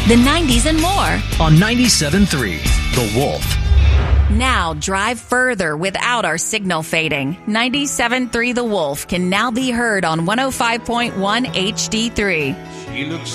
the 90s, and more. On 97.3, The Wolf. Now drive further without our signal fading. 97.3 The Wolf can now be heard on 105.1 HD3. She looks